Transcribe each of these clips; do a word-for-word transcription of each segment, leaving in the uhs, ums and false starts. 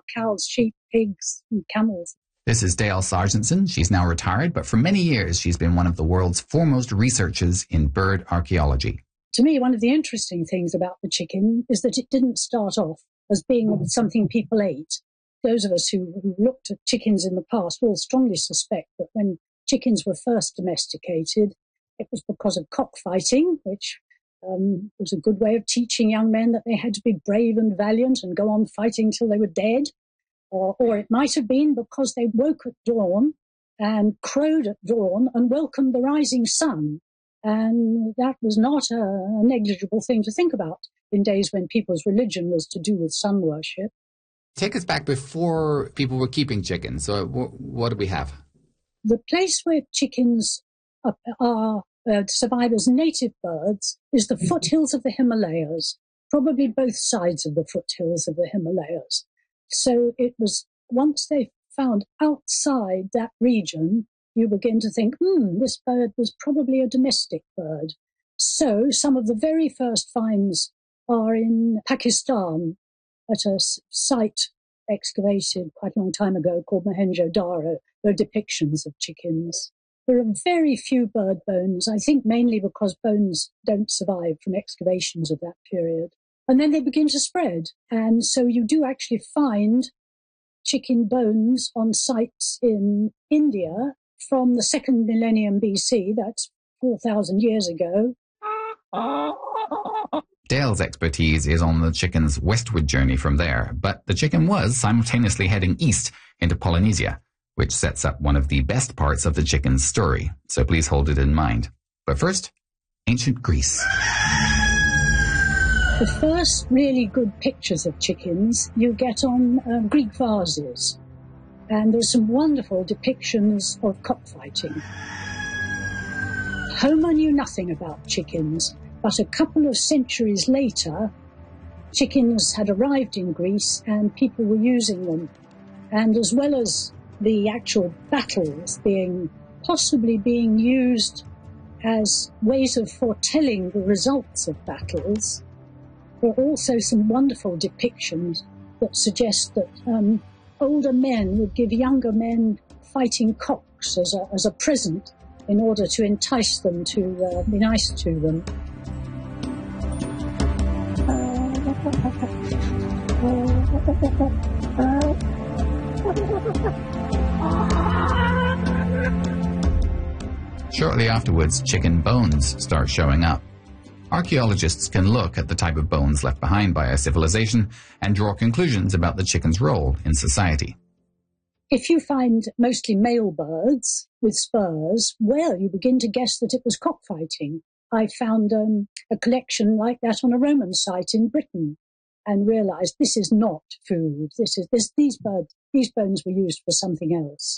cows, sheep, pigs, and camels. This is Dale Sargentson. She's now retired, but for many years she's been one of the world's foremost researchers in bird archaeology. To me, one of the interesting things about the chicken is that it didn't start off as being something people ate. Those of us who, who looked at chickens in the past all strongly suspect that when chickens were first domesticated, it was because of cockfighting, which um, was a good way of teaching young men that they had to be brave and valiant and go on fighting till they were dead. Or, or it might have been because they woke at dawn and crowed at dawn and welcomed the rising sun. And that was not a, a negligible thing to think about in days when people's religion was to do with sun worship. Take us back before people were keeping chickens. So w- what do we have? The place where chickens are, are uh, survive as native birds is the foothills of the Himalayas, probably both sides of the foothills of the Himalayas. So it was, once they found outside that region, you begin to think, hmm, this bird was probably a domestic bird. So some of the very first finds are in Pakistan at a site excavated quite a long time ago called Mohenjo-Daro. There are depictions of chickens. There are very few bird bones, I think mainly because bones don't survive from excavations of that period. And then they begin to spread. And so you do actually find chicken bones on sites in India from the second millennium B C, that's four thousand years ago. Dale's expertise is on the chicken's westward journey from there, but the chicken was simultaneously heading east into Polynesia, which sets up one of the best parts of the chicken's story, so please hold it in mind. But first, ancient Greece. The first really good pictures of chickens you get on um, Greek vases. And there's some wonderful depictions of cockfighting. Homer knew nothing about chickens, but a couple of centuries later, chickens had arrived in Greece and people were using them. And as well as the actual battles being possibly being used as ways of foretelling the results of battles, there are also some wonderful depictions that suggest that um, older men would give younger men fighting cocks as a, as a present in order to entice them to uh, be nice to them. Shortly afterwards, chicken bones start showing up. Archaeologists can look at the type of bones left behind by a civilization and draw conclusions about the chicken's role in society. If you find mostly male birds with spurs, well, you begin to guess that it was cockfighting. I found um, a collection like that on a Roman site in Britain and realized this is not food. This is this these birds, these bones were used for something else.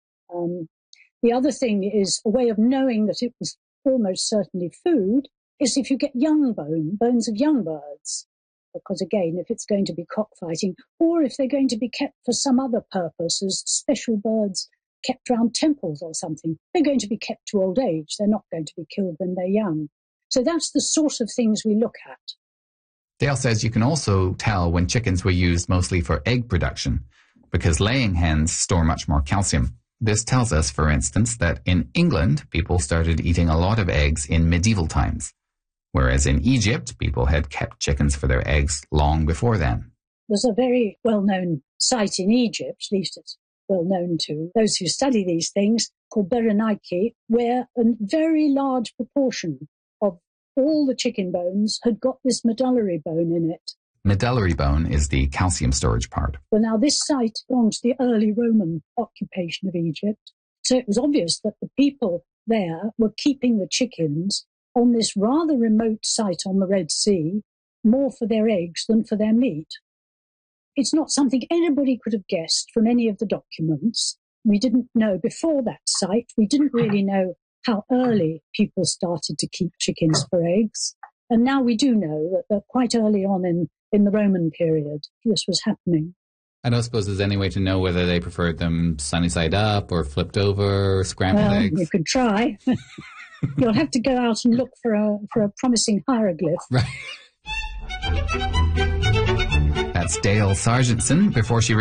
Um, the other thing is a way of knowing that it was almost certainly food is if you get young bone, bones of young birds. Because again, if it's going to be cockfighting, or if they're going to be kept for some other purpose as special birds kept around temples or something, they're going to be kept to old age. They're not going to be killed when they're young. So that's the sort of things we look at. Dale says you can also tell when chickens were used mostly for egg production, because laying hens store much more calcium. This tells us, for instance, that in England, people started eating a lot of eggs in medieval times, whereas in Egypt, people had kept chickens for their eggs long before then. There's a very well-known site in Egypt, at least it's well-known to those who study these things, called Berenike, where a very large proportion of all the chicken bones had got this medullary bone in it. Medullary bone is the calcium storage part. Well, now this site belongs to the early Roman occupation of Egypt, so it was obvious that the people there were keeping the chickens on this rather remote site on the Red Sea, more for their eggs than for their meat. It's not something anybody could have guessed from any of the documents. We didn't know before that site. We didn't really know how early people started to keep chickens for eggs. And now we do know that, that quite early on in, in the Roman period, this was happening. I don't suppose there's any way to know whether they preferred them sunny side up or flipped over or scrambled well, eggs. You could try. You'll have to go out and look for a for a promising hieroglyph. Right. That's Dale Sargentson before she